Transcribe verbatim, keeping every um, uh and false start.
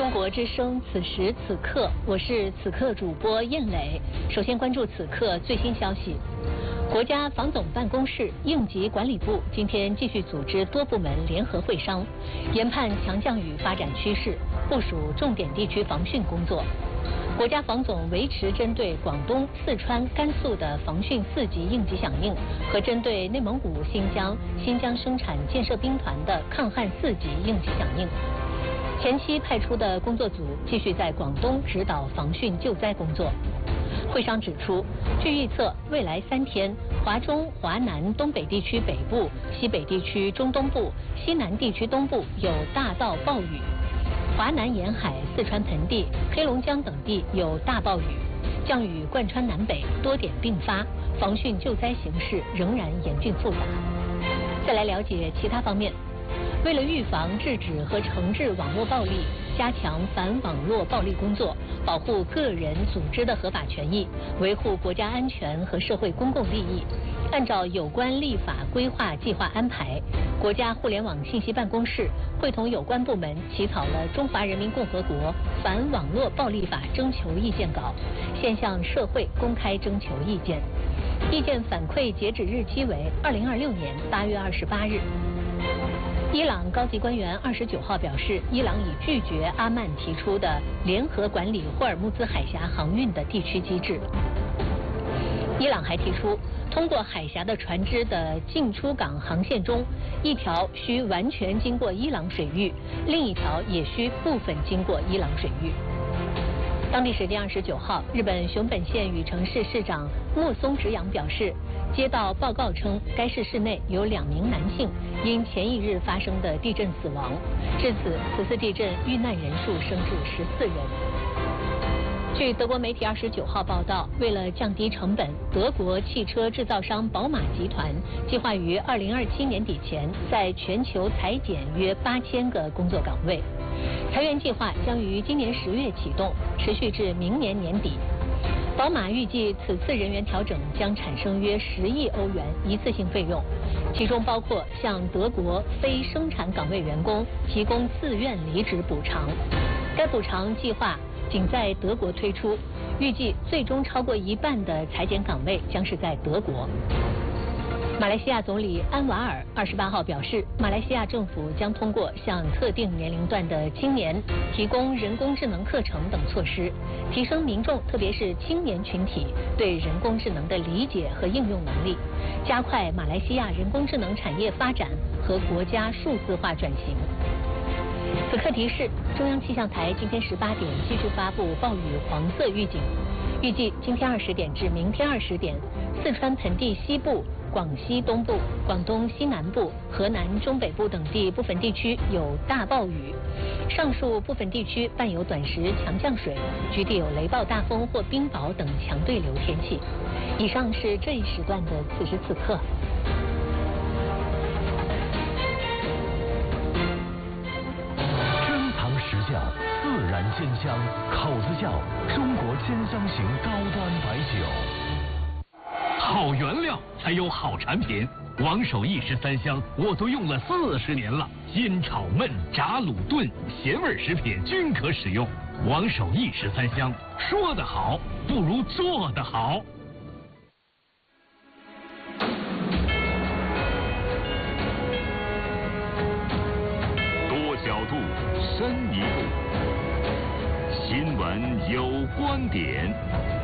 中国之声，此时此刻，我是此刻主播燕磊。首先关注此刻最新消息。国家防总办公室、应急管理部今天继续组织多部门联合会商，研判强降雨发展趋势，部署重点地区防汛工作。国家防总维持针对广东、四川、甘肃的防汛四级应急响应和针对内蒙古、新疆、新疆生产建设兵团的抗旱四级应急响应。前期派出的工作组继续在广东指导防汛救灾工作。会商指出，据预测，未来三天，华中、华南、东北地区北部、西北地区中东部、西南地区东部有大到暴雨；华南沿海、四川盆地、黑龙江等地有大暴雨，降雨贯穿南北，多点并发，防汛救灾形势仍然严峻复杂。再来了解其他方面。为了预防、制止和惩治网络暴力，加强反网络暴力工作，保护个人、组织的合法权益，维护国家安全和社会公共利益，按照有关立法规划计划安排，国家互联网信息办公室会同有关部门起草了《中华人民共和国反网络暴力法》征求意见稿，现向社会公开征求意见。意见反馈截止日期为二零二六年八月二十八日。伊朗高级官员二十九号表示，伊朗已拒绝阿曼提出的联合管理霍尔木兹海峡航运的地区机制。伊朗还提出，通过海峡的船只的进出港航线中，一条需完全经过伊朗水域，另一条也需部分经过伊朗水域。当地时间二十九号，日本熊本县宇城市市长木松直阳表示，接到报告称，该市市内有两名男性因前一日发生的地震死亡，至此此次地震遇难人数升至十四人。据德国媒体二十九号报道，为了降低成本，德国汽车制造商宝马集团计划于二零二七年底前在全球裁减约八千个工作岗位。裁员计划将于今年十月启动，持续至明年年底。宝马预计此次人员调整将产生约十亿欧元一次性费用，其中包括向德国非生产岗位员工提供自愿离职补偿。该补偿计划仅在德国推出，预计最终超过一半的裁减岗位将是在德国。马来西亚总理安瓦尔二十八号表示，马来西亚政府将通过向特定年龄段的青年提供人工智能课程等措施，提升民众特别是青年群体对人工智能的理解和应用能力，加快马来西亚人工智能产业发展和国家数字化转型。此刻提示，中央气象台今天十八点继续发布暴雨黄色预警，预计今天二十点至明天二十点，四川盆地西部、广西东部、广东西南部、河南中北部等地部分地区有大暴雨，上述部分地区伴有短时强降水，局地有雷暴大风或冰雹等强对流天气。以上是这一时段的此时此刻。 珍藏实窖，自然鲜香，口子窖，中国鲜香型高端白酒。好原料才有好产品，王守义十三香我都用了四十年了，煎炒焖炸卤炖咸味食品均可使用。王守义十三香，说得好不如做得好。多角度，深一步，新闻有观点。